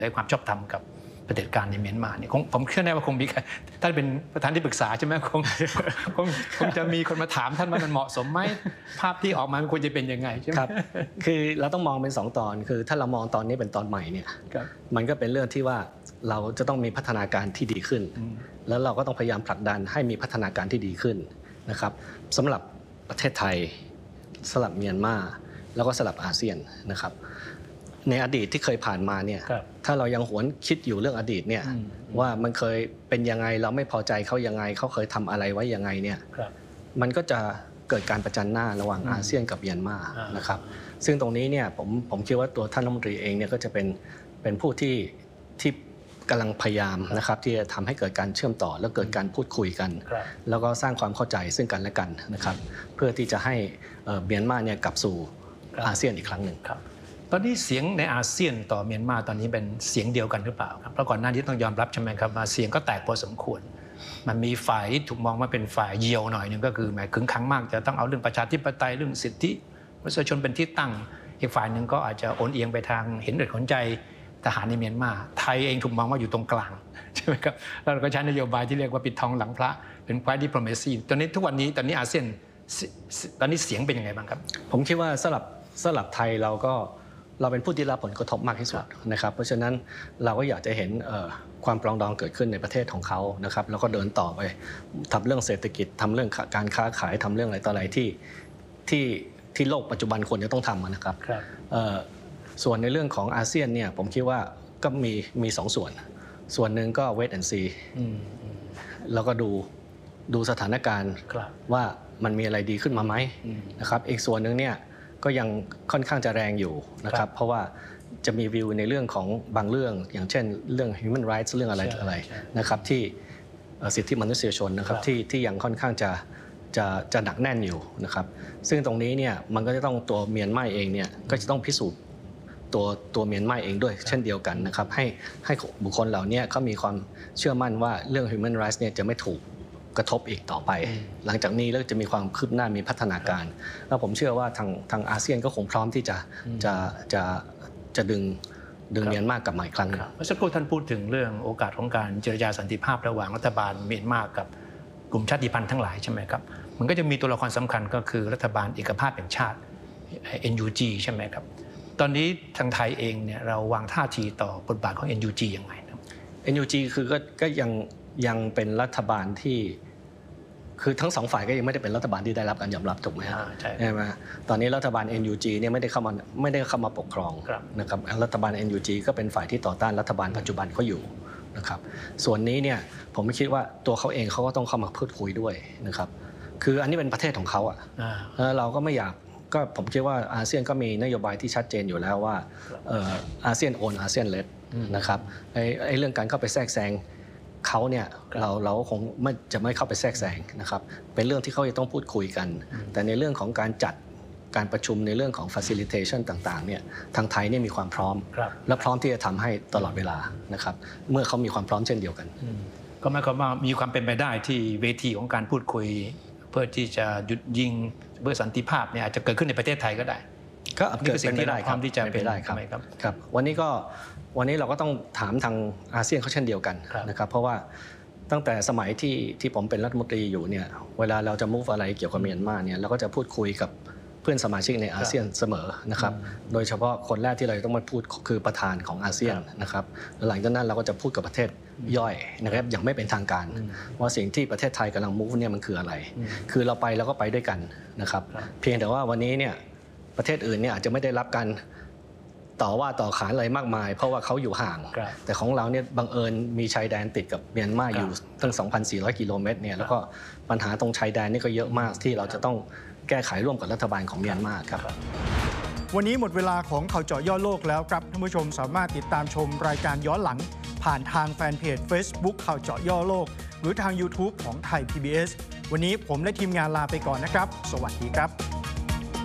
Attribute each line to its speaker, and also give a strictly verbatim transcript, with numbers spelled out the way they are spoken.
Speaker 1: ได้ความชอบธรรมกับเผด็จการในเมียนมาเนี่ยผมเชื่อแน่ว่าคงมีท่านเป็นประธานที่ปรึกษาใช่ไหมคงคงคงจะมีคนมาถามท่านว่ามันเหมาะสมไหมภาพที่ออกมามันควรจะเป็นยังไงใช่ไหม
Speaker 2: ครับคือเราต้องมองเป็นสองตอนคือถ้าเรามองตอนนี้เป็นตอนใหม่เนี่ยมันก็เป็นเรื่องที่ว่าเราจะต้องมีพัฒนาการที่ดีขึ้นแล้วเราก็ต้องพยายามผลักดันให้มีพัฒนาการที่ดีขึ้นนะครับสำหรับประเทศไทยสำหรับเมียนมาแล้วก็สำหรับอาเซียนนะครับในอดีตที่เคยผ่านมาเนี่ยถ้าเรายังหวนคิดอยู่เรื่องอดีตเนี่ยว่ามันเคยเป็นยังไงเราไม่พอใจเขายังไงเขาเคยทำอะไรไว้ยังไงเนี่ยมันก็จะเกิดการประจันหน้าระหว่างอาเซียนกับเมียนมานะครับซึ่งตรงนี้เนี่ยผมผมคิดว่าตัวท่านรัฐมนตรีเองเนี่ยก็จะเป็นเป็นผู้ที่ที่กำลังพยายามนะครับที่จะทำให้เกิดการเชื่อมต่อแล้วเกิดการพูดคุยกันแล้วก็สร้างความเข้าใจซึ่งกันและกันนะครับเพื่อที่จะให้เมียนมาเนี่ยกลับสู่อาเซียนอีกครั้งหนึ่ง
Speaker 1: ตอนนี้เสียงในอาเซียนต่อเมียนมาตอนนี้เป็นเสียงเดียวกันหรือเปล่าครับเพราะก่อนหน้านี้ต้องยอมรับใช่ไหมครับมาเสียงก็แตกพอสมควรมันมีฝ่ายที่ถูกมองว่าเป็นฝ่ายเยียวหน่อยนึงก็คือหมายขึงขังมากจะต้องเอาเรื่องประชาธิปไตยเรื่องสิทธิมนุษยชนเป็นที่ตั้งอีกฝ่ายหนึ่งก็อาจจะโอนเอียงไปทางเห็นอกเห็นใจทหารในเมียนมาไทยเองถูกมองว่าอยู่ตรงกลางใช่ไหมครับแล้วเราก็ใช้นโยบายที่เรียกว่าปิดทองหลังพระเป็นควายดิปโลเมซีตอนนี้ทุกวันนี้ตอนนี้อาเซียนตอนนี้เสียงเป็นยังไงบ้างครับ
Speaker 2: ผมคิดว่าสำหรับสำหรับไทยเราก็เราเป็นผู้ที่รับผลกระทบมากที่สุดนะครับเพราะฉะนั้นเราก็อยากจะเห็นความปรองดองเกิดขึ้นในประเทศของเขานะครับแล้วก็เดินต่อไปทำเรื่องเศรษฐกิจทำเรื่องการค้าขายทำเรื่องอะไรต่ออะไรที่ที่ที่โลกปัจจุบันควรจะต้องทำนะครับส่วนในเรื่องของอาเซียนเนี่ยผมคิดว่าก็มีมีสองส่วนส่วนหนึ่งก็ wait and see แล้วก็ดูดูสถานการณ์ว่ามันมีอะไรดีขึ้นมาไหมนะครับอีกส่วนหนึ่งเนี่ยก็ยังค่อนข้างจะแรงอยู่นะครับเพราะว่าจะมีวิวในเรื่องของบางเรื่องอย่างเช่นเรื่อง human rights เรื่องอะไรอะไรนะครับที่สิทธิมนุษยชนนะครับที่ที่ยังค่อนข้างจะจะจะหนักแน่นอยู่นะครับซึ่งตรงนี้เนี่ยมันก็จะต้องตัวเมียนมาเองเนี่ยก็จะต้องพิสูจน์ตัวตัวเมียนมาเองด้วยเช่นเดียวกันนะครับให้ให้บุคคลเหล่านี้เขามีความเชื่อมั่นว่าเรื่อง human rights เนี่ยจะไม่ถูกกระทบอีกต่อไปหลังจากนี้แล้วจะมีความคืบหน้ามีพัฒนาการแล้วผมเชื่อว่าทางทางอาเซียนก็คงพร้อมที่จะจะจะจะดึงดึงเมียนมากลับมาอีกครั้ง
Speaker 1: เมื่อสักครู่ท่านพูดถึงเรื่องโอกาสของการเจรจาสันติภาพระหว่างรัฐบาลเมียนมากับกลุ่มชาติพันธุ์ทั้งหลายใช่ไหมครับมันก็จะมีตัวละครสำคัญก็คือรัฐบาลเอกภาพแห่งชาติ เอ็น ยู จี ใช่ไหมครับตอนนี้ทางไทยเองเนี่ยเราวางท่าทีต่อบทบาทของ เอ็น ยู จี ยังไงครับ
Speaker 2: เอ็น ยู จี คือก็ก็ยังยังเป็นรัฐบาลที่คือทั้งสองฝ่ายก็ยังไม่ได้เป็นรัฐบาลที่ได้รับการยอมรับถูกไหมครับใช่ไหมตอนนี้รัฐบาล เอ็น ยู จี เนี่ยไม่ได้เข้ามาไม่ได้เข้ามาปกครองนะครับรัฐบาล เอ็น ยู จี ก็เป็นฝ่ายที่ต่อต้านรัฐบาลปัจจุบันเขาอยู่นะครับส่วนนี้เนี่ยผมไม่คิดว่าตัวเขาเองเขาก็ต้องเข้ามาพูดคุยด้วยนะครับคืออันนี้เป็นประเทศของเขาอ่ะเราก็ไม่อยากก็ผมคิดว่าอาเซียนก็มีนโยบายที่ชัดเจนอยู่แล้วว่าอาเซียนโอนอาเซียนเลดนะครับไอ้ไอ้เรื่องการเข้าไปแทรกแซงเขาเนี่ยเราเราคงไม่จะไม่เข้าไปแทรกแซงนะครับเป็นเรื่องที่เขาจะต้องพูดคุยกันแต่ในเรื่องของการจัดการประชุมในเรื่องของ facilitation ต่างๆเนี่ยทางไทยเนี่ยมีความพร้อมและพร้อมที่จะทำให้ตลอดเวลานะครับเมื่อเขามีความพร้อมเช่นเดียวกัน
Speaker 1: ก็หมายความว่ามีความเป็นไปได้ที่เวทีของการพูดคุยเพื่อที่จะหยุดยิงเพื่อสันติภาพเนี่ยอาจจะเกิดขึ้นในประเทศไทยก็ได้
Speaker 2: ก็เกิดเป็นไปได้ครับ
Speaker 1: ที่จะเป็น
Speaker 2: ได้ครับครับวันนี้ก็วันนี้เราก็ต้องถามทางอาเซียนเขาเช่นเดียวกันนะครับเพราะว่าตั้งแต่สมัยที่ที่ผมเป็นรัฐมนตรีอยู่เนี่ยเวลาเราจะ move อะไรเกี่ยวกับเมียนมาเนี่ยเราก็จะพูดคุยกับเพื่อนสมาชิกในอาเซียนเสมอนะครับโดยเฉพาะคนแรกที่เราต้องมาพูดคือประธานของอาเซียนนะครับหลังจากนั้นเราก็จะพูดกับประเทศย่อยนะครับอย่างไม่เป็นทางการว่าสิ่งที่ประเทศไทยกำลัง move เนี่ยมันคืออะไรคือเราไปเราก็ไปด้วยกันนะครับเพียงแต่ว่าวันนี้เนี่ยประเทศอื่นเนี่ยอาจจะไม่ได้รับการต่อว่าต่อขานอะไรมากมายเพราะว่าเขาอยู่ห่างแต่ของเราเนี่ยบังเอิญมีชายแดนติดกับเมียนมาอยู่ตั้ง สองพันสี่ร้อย กิโลเมตรเนี่ยแล้วก็ปัญหาตรงชายแดนนี่ก็เยอะมากที่เราจะต้องแก้ไขร่วมกับรัฐบาลของเมียนมาครับ
Speaker 3: วันนี้หมดเวลาของข่าวเจาะย่อโลกแล้วครับท่านผู้ชมสามารถติดตามชมรายการย้อนหลังผ่านทางแฟนเพจ Facebook ข่าวเจาะย่อโลกหรือทาง YouTube ของไทย พี บี เอส วันนี้ผมและทีมงานลาไปก่อนนะครับสวัสดีครับ